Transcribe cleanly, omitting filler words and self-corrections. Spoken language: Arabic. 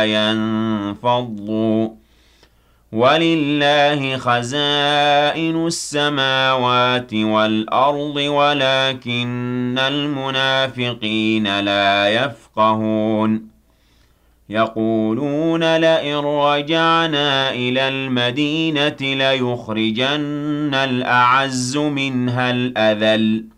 لينفضوا ولله خزائن السماوات والأرض ولكن المنافقين لا يفقهون يقولون لئن رجعنا إلى المدينة ليخرجن الأعز منها الأذل